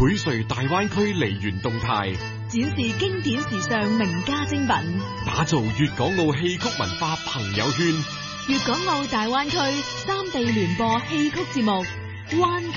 倍瑞大灣區梨園動態， 展示經典時尚名家精品， 打造粵港澳戲曲文化朋友圈。 粵港澳大灣區3地聯播戲曲節目，灣